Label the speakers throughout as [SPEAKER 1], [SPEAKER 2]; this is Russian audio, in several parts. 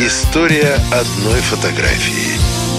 [SPEAKER 1] История одной фотографии.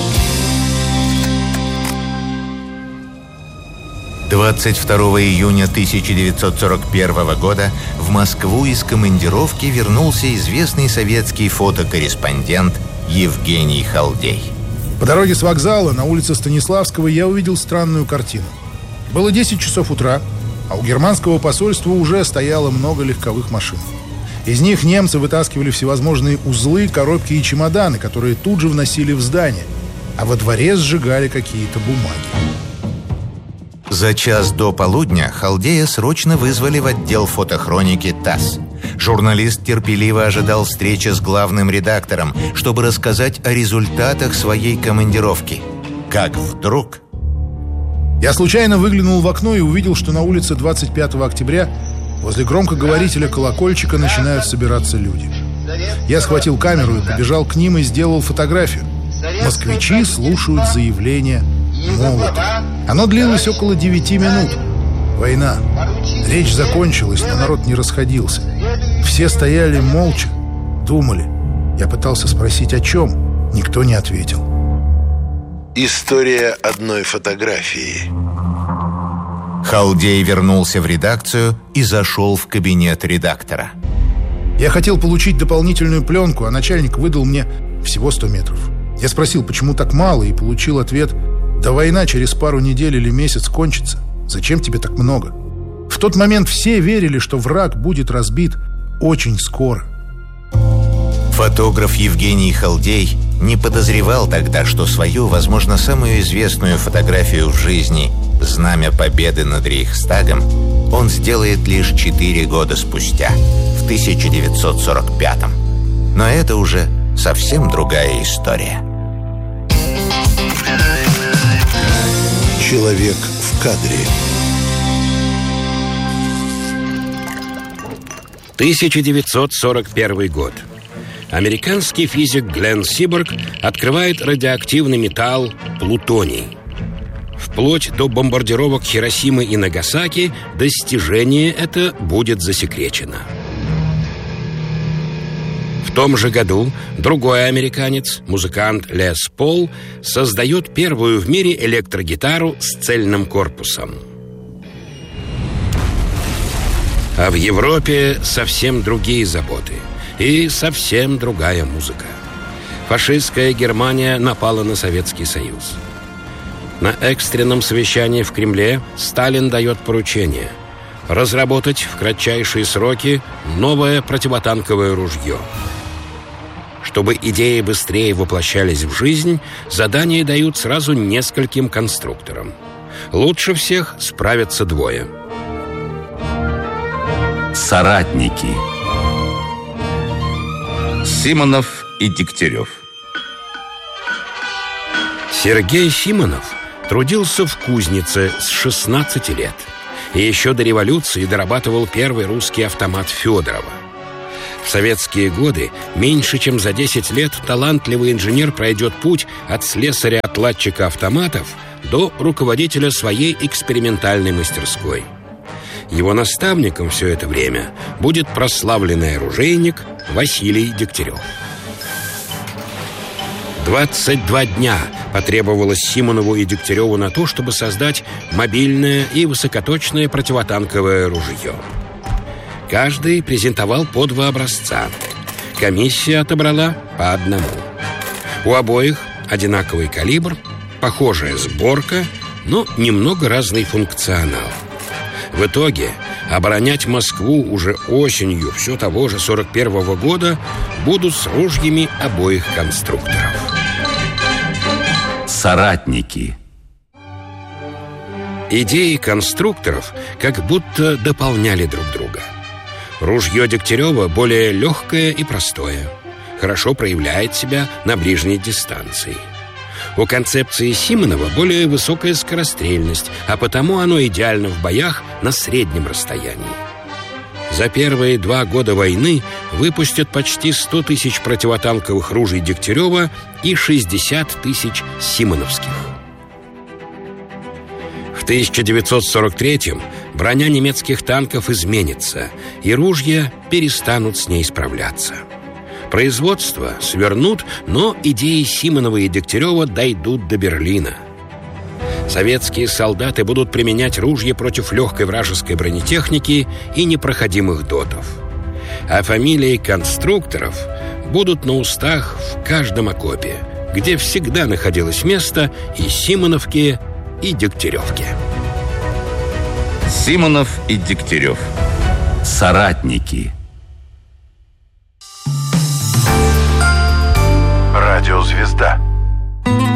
[SPEAKER 2] 22 июня 1941 года в Москву из командировки вернулся известный советский фотокорреспондент Евгений Халдей.
[SPEAKER 3] По дороге с вокзала на улице Станиславского я увидел странную картину. Было 10 часов утра, а у германского посольства уже стояло много легковых машин. Из них немцы вытаскивали всевозможные узлы, коробки и чемоданы, которые тут же вносили в здание, а во дворе сжигали какие-то бумаги.
[SPEAKER 2] За час до полудня Халдея срочно вызвали в отдел фотохроники ТАСС. Журналист терпеливо ожидал встречи с главным редактором, чтобы рассказать о результатах своей командировки. Как вдруг...
[SPEAKER 3] Я случайно выглянул в окно и увидел, что на улице 25 октября возле громкоговорителя колокольчика начинают собираться люди. Я схватил камеру и побежал к ним и сделал фотографию. Москвичи слушают заявление молота. Оно длилось около 9 минут. Война. Речь закончилась, но народ не расходился. Все стояли молча, думали. Я пытался спросить, о чем. Никто не ответил.
[SPEAKER 1] История одной фотографии.
[SPEAKER 2] Халдей вернулся в редакцию и зашел в кабинет редактора.
[SPEAKER 3] Я хотел получить дополнительную пленку, а начальник выдал мне всего 100 метров. Я спросил, почему так мало, и получил ответ: да война через пару недель или месяц кончится. Зачем тебе так много? В тот момент все верили, что враг будет разбит очень скоро.
[SPEAKER 2] Фотограф Евгений Халдей не подозревал тогда, что свою, возможно, самую известную фотографию в жизни «Знамя Победы над Рейхстагом» он сделает лишь 4 года спустя, в 1945-м. Но это уже совсем другая история.
[SPEAKER 1] Человек в кадре.
[SPEAKER 4] 1941 год. Американский физик Глен Сиборг открывает радиоактивный металл плутоний. Вплоть до бомбардировок Хиросимы и Нагасаки достижение это будет засекречено. В том же году другой американец, музыкант Лес Пол, создает первую в мире электрогитару с цельным корпусом. А в Европе совсем другие заботы и совсем другая музыка. Фашистская Германия напала на Советский Союз. На экстренном совещании в Кремле Сталин дает поручение разработать в кратчайшие сроки новое противотанковое ружье. Чтобы идеи быстрее воплощались в жизнь, задания дают сразу нескольким конструкторам. Лучше всех справятся двое.
[SPEAKER 5] Соратники. Симонов и Дегтярев.
[SPEAKER 4] Сергей Симонов трудился в кузнице с 16 лет. И еще до революции дорабатывал первый русский автомат Федорова. В советские годы меньше чем за 10 лет талантливый инженер пройдет путь от слесаря-отладчика автоматов до руководителя своей экспериментальной мастерской. Его наставником все это время будет прославленный оружейник Василий Дегтярев. 22 дня потребовалось Симонову и Дегтяреву на то, чтобы создать мобильное и высокоточное противотанковое ружье. Каждый презентовал по 2 образца. Комиссия отобрала по 1. У обоих одинаковый калибр, похожая сборка, но немного разный функционал. В итоге оборонять Москву уже осенью все того же 41 года будут с ружьями обоих конструкторов.
[SPEAKER 5] Соратники.
[SPEAKER 4] Идеи конструкторов как будто дополняли друг друга. Ружье Дегтярева более легкое и простое, хорошо проявляет себя на ближней дистанции. У концепции Симонова более высокая скорострельность, а потому оно идеально в боях на среднем расстоянии. За первые 2 года войны выпустят почти 100 тысяч противотанковых ружей Дегтярева и 60 тысяч симоновских. В 1943-м броня немецких танков изменится, и ружья перестанут с ней справляться. Производство свернут, но идеи Симонова и Дегтярева дойдут до Берлина. Советские солдаты будут применять ружья против легкой вражеской бронетехники и непроходимых дотов. А фамилии конструкторов будут на устах в каждом окопе, где всегда находилось место и Симоновке, и Дегтяревке.
[SPEAKER 5] Симонов и Дегтярев. Соратники.
[SPEAKER 1] Радиозвезда.